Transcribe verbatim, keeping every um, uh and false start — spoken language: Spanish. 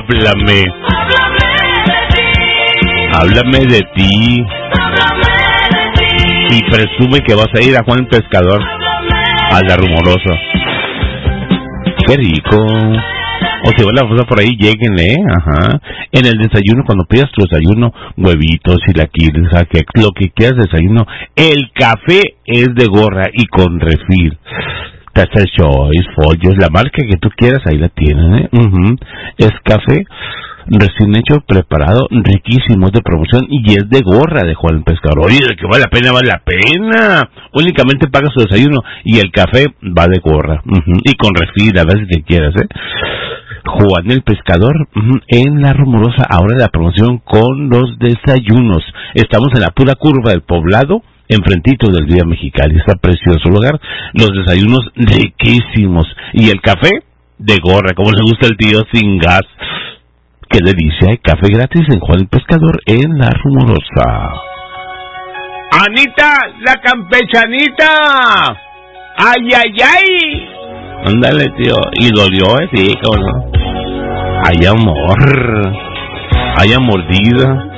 háblame. Háblame de ti. Y presume que vas a ir a Juan el Pescador, a la Rumorosa. Qué rico. O si va la cosa por ahí, lléguenle, ajá. En el desayuno, cuando pidas tu desayuno, huevitos, chilaquiles, lo que quieras desayuno. El café es de Gorra y con refil. Taster Choice, Follos, la marca que tú quieras, ahí la tienen, ¿eh? Uh-huh. Es café recién hecho, preparado, riquísimo, es de promoción y es de Gorra de Juan el Pescador. Oye, de que vale la pena, vale la pena. Únicamente pagas su desayuno y el café va de Gorra. Uh-huh. Y con refil, a ver si te quieras, ¿eh? Juan el Pescador, uh-huh, en la Rumorosa, ahora la promoción con los desayunos. Estamos en la pura curva del Poblado, enfrentito del Día Mexicali. Está precioso lugar, los desayunos riquísimos y el café de Gorra, como le gusta el tío, sin gas. Qué delicia, ¿eh? Café gratis en Juan el Pescador en la Rumorosa. Anita, la campechanita. Ay, ay, ay. Ándale, tío. Y dolió, ¿eh? Sí, cómo no. Hay amor. Hay mordida.